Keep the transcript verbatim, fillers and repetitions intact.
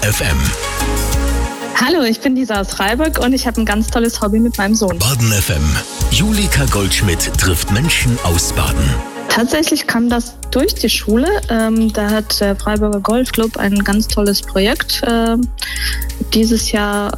F M. Hallo, ich bin Lisa aus Freiburg und ich habe ein ganz tolles Hobby mit meinem Sohn. Baden F M. Julika Goldschmidt trifft Menschen aus Baden. Tatsächlich kam das durch die Schule. Ähm, da hat der Freiburger Golfclub ein ganz tolles Projekt äh, dieses Jahr